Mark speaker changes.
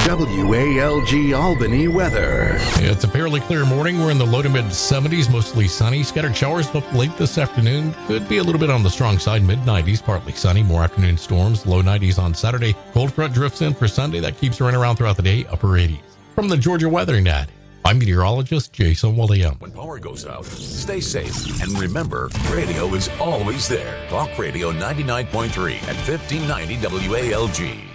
Speaker 1: WALG Albany weather.
Speaker 2: It's a fairly clear morning. We're in the low to mid 70s, mostly sunny. Scattered showers up late this afternoon. Could be a little bit on the strong side, mid 90s, partly sunny. More afternoon storms, low 90s on Saturday. Cold front drifts in for Sunday. That keeps her in around throughout the day, upper 80s. From the Georgia Weather Net, I'm meteorologist Jason Williams.
Speaker 3: When power goes out, stay safe. And remember, radio is always there. Talk Radio 99.3 at 1590 WALG.